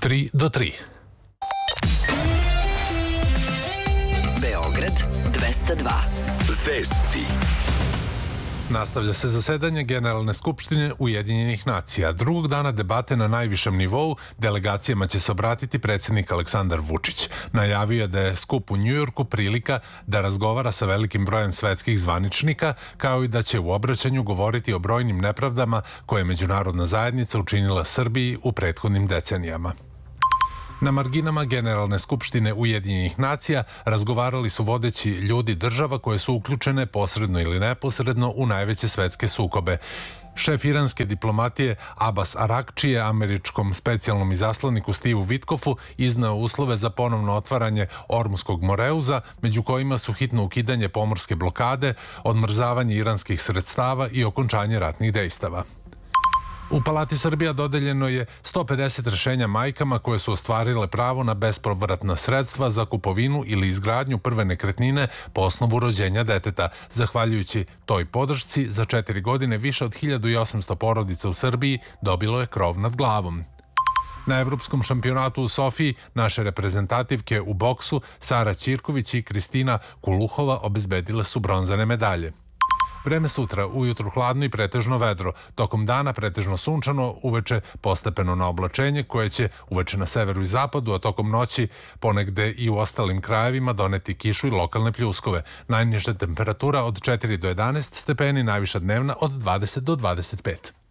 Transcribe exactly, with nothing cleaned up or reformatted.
tri do tri. Beograd dvesta dva. Vesti. Nastavlja se zasedanje Generalne skupštine Ujedinjenih nacija. Drugog dana debate na najvišem nivou delegacijama će se obratiti predsjednik Aleksandar Vučić. Najavio je da je skup u Njujorku prilika da razgovara sa velikim brojem svetskih zvaničnika, kao i da će u obraćanju govoriti o brojnim nepravdama koje je međunarodna zajednica učinila Srbiji u prethodnim decenijama. Na marginama Generalne skupštine Ujedinjenih nacija razgovarali su vodeći ljudi država koje su uključene posredno ili neposredno u najveće svetske sukobe. Šef iranske diplomatije Abbas Arakči je američkom specijalnom izaslaniku Steveu Witkofu iznao uslove za ponovno otvaranje Ormuskog moreuza, među kojima su hitno ukidanje pomorske blokade, odmrzavanje iranskih sredstava i okončanje ratnih dejstava. U Palati Srbija dodeljeno je sto pedeset rešenja majkama koje su ostvarile pravo na bespovratna sredstva za kupovinu ili izgradnju prve nekretnine po osnovu rođenja deteta. Zahvaljujući toj podršci, za četiri godine više od hiljadu osamsto porodica u Srbiji dobilo je krov nad glavom. Na Evropskom šampionatu u Sofiji naše reprezentativke u boksu Sara Ćirković i Kristina Kuluhova obezbedile su bronzane medalje. Vreme sutra, ujutru hladno i pretežno vedro, tokom dana pretežno sunčano, uveče postepeno na oblačenje koje će uveče na severu i zapadu, a tokom noći ponegde i u ostalim krajevima doneti kišu i lokalne pljuskove. Najniža temperatura od četiri do jedanaest stepeni, najviša dnevna od dvadeset do dvadeset pet.